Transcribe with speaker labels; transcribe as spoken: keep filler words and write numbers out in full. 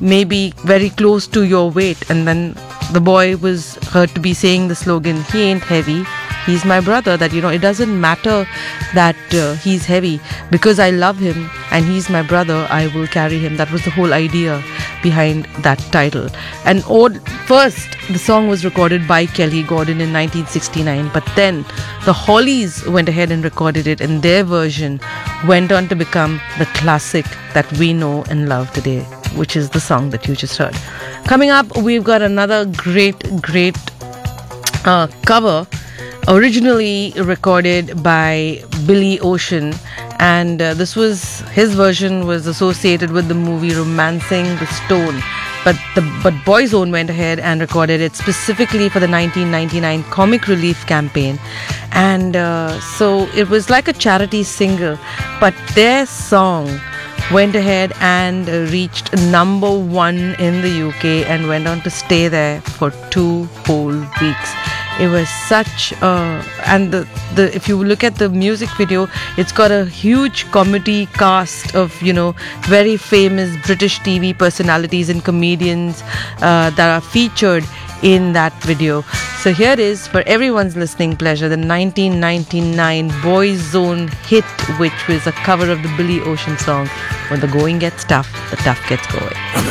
Speaker 1: maybe very close to your weight. And then the boy was heard to be saying the slogan, he ain't heavy, he's my brother. That, you know, it doesn't matter that uh, he's heavy, because I love him and he's my brother, I will carry him. That was the whole idea behind that title. And old, first the song was recorded by Kelly Gordon in nineteen sixty-nine, but then the Hollies went ahead and recorded it, and their version went on to become the classic that we know and love today, which is the song that you just heard. Coming up, we've got another great great uh, cover, originally recorded by Billy Ocean, and uh, this was his version was associated with the movie Romancing the Stone, but the but Boyzone went ahead and recorded it specifically for the nineteen ninety-nine Comic Relief campaign. And uh, so it was like a charity single, but their song went ahead and uh, reached number one in the U K and went on to stay there for two whole weeks. It was such a, and the, the if you look at the music video, it's got a huge comedy cast of, you know, very famous British T V personalities and comedians uh, that are featured in that video. So here it is, for everyone's listening pleasure, the nineteen ninety-nine Boyzone hit, which was a cover of the Billy Ocean song, When the Going Gets Tough, the Tough Gets Going.